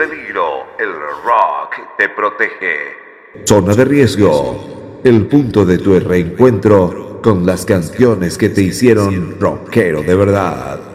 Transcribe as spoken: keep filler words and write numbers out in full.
peligro, el rock te protege. Zona de riesgo, el punto de tu reencuentro con las canciones que te hicieron rockero de verdad.